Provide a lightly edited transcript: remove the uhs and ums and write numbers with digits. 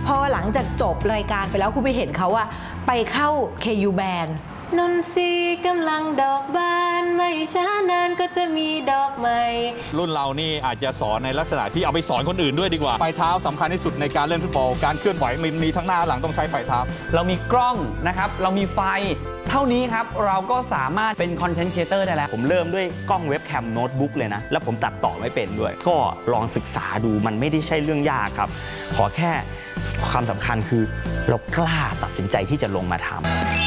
พอหลังจากจบรายการไปแล้วคุณไปเห็นเขาว่าไปเข้า KU Band นนทรีกำลังดอกบานไม่ช้านานก็จะมีดอกใหม่รุ่นเรานี่อาจจะสอนในลักษณะที่เอาไปสอนคนอื่นด้วยดีกว่าปลายเท้าสำคัญที่สุดในการเล่นฟุตบอลการเคลื่อนไหวมีทั้งหน้าหลังต้องใช้ปลายเท้าเรามีกล้องนะครับเรามีไฟเท่านี้ครับเราก็สามารถเป็นคอนเทนต์ครีเอเตอร์ได้แล้วผมเริ่มด้วยกล้องเว็บแคมโน้ตบุ๊กเลยนะแล้วผมตัดต่อไม่เป็นด้วยก็ลองศึกษาดูมันไม่ได้ใช่เรื่องยากครับขอแค่ความสำคัญคือเรากล้าตัดสินใจที่จะลงมาทำ